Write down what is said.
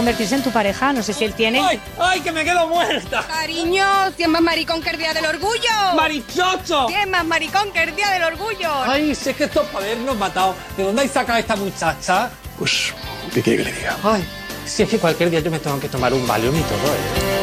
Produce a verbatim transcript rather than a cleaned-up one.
convertirse en tu pareja. No sé si él tiene... ¡Ay, ay, que me quedo muerta! Cariño, si es más maricón que el día del orgullo. ¡Marichocho! Si es más maricón que el día del orgullo. Ay, si es que esto es para habernos matado. ¿De dónde hay sacado a esta muchacha? Pues, ¿qué quiere que le diga? Ay, si es que cualquier día yo me tengo que tomar un Valium y todo, ¿eh?